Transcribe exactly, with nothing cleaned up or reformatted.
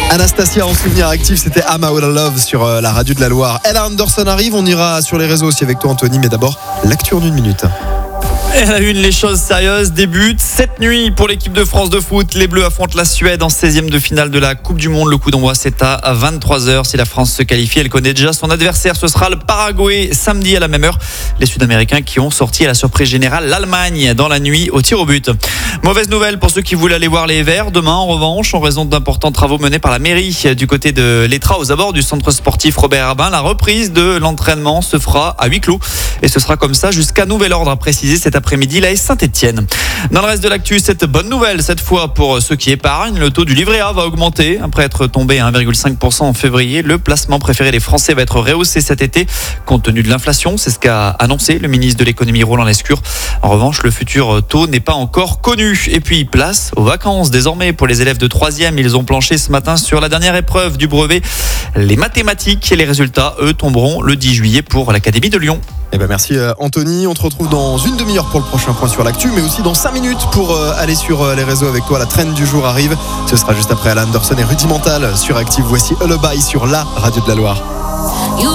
Anastasia en souvenir actif, c'était I'm Out of Love sur euh, la radio de la Loire. Ella Anderson arrive, on ira sur les réseaux aussi avec toi Anthony, mais d'abord l'actu en une minute. Et à la une, les choses sérieuses débutent cette nuit pour l'équipe de France de foot. Les Bleus affrontent la Suède en seizième de finale de la Coupe du Monde. Le coup d'envoi, c'est à vingt-trois heures. Si la France se qualifie, elle connaît déjà son adversaire. Ce sera le Paraguay samedi à la même heure. Les Sud-Américains qui ont sorti à la surprise générale l'Allemagne dans la nuit au tir au but. Mauvaise nouvelle pour ceux qui voulaient aller voir les Verts. Demain, en revanche, en raison d'importants travaux menés par la mairie du côté de l'Étra aux abords du centre sportif Robert Herbin, la reprise de l'entraînement se fera à huis clos. Et ce sera comme ça jusqu'à nouvel ordre, a précisé cet après-midi l'A S Saint-Etienne. Dans le reste de l'actu, cette bonne nouvelle, cette fois pour ceux qui épargnent, le taux du livret A va augmenter. Après être tombé à un virgule cinq pour cent en février, le placement préféré des Français va être rehaussé cet été, compte tenu de l'inflation. C'est ce qu'a annoncé le ministre de l'économie Roland Lescure. En revanche, le futur taux n'est pas encore connu. Et puis, place aux vacances. Désormais, pour les élèves de troisième, ils ont planché ce matin sur la dernière épreuve du brevet, les mathématiques. Et les résultats, eux, tomberont le dix juillet pour l'Académie de Lyon. Eh ben merci Anthony, on te retrouve dans une demi-heure pour le prochain point sur l'actu, mais aussi dans cinq minutes pour aller sur les réseaux avec toi. La trend du jour arrive, ce sera juste après Alan Anderson et Rudimental sur Active. Voici Lullaby sur la radio de la Loire.